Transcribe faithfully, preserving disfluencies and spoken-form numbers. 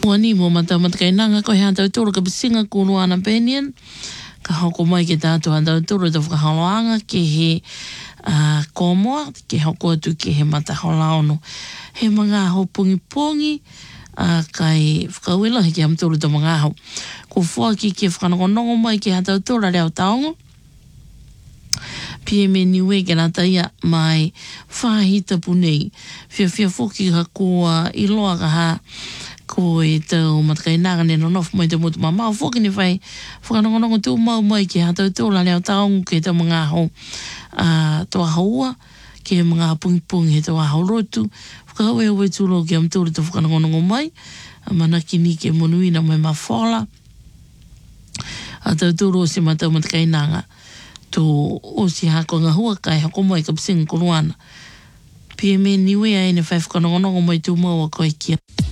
Wani mo mata mata kai nanga ko hea tau toro ka pisinga kunu ana penien. Ka hoko mai ke tātou han tau toro ta whakahaloanga ke he uh, komoa, ke hoko atu ke he mata holaono. He mga ho pungi pungi, uh, kai whakawela he ke am toro ta mga ho. Ko fua ki ke whakanongonongo mai ke ha tau toro reo taongo. Pie me niwe ke nata ia mai whahita punei. Fia fia foki ha kua i loa ka ha ko e tau matakai nanga ne no nofu mai te motu mamau. Foki ni whai whakanongonongo tū mau mai ke ha tau tōla leo taongu ke tau mga ho uh, toa haua ke mga pungi pungi he toa hau rotu. Whakahawe hawe tūlo ke am tūre tau whakanongonongo mai. Manaki ni ke monuina mai mawhola. A tau tūro se matau matakai nanga. To o si hako ngā hua kai hako mai ka pisinga koruana. Pia me niwe ai ne whai whakanongonongo mai tū maua koe kia.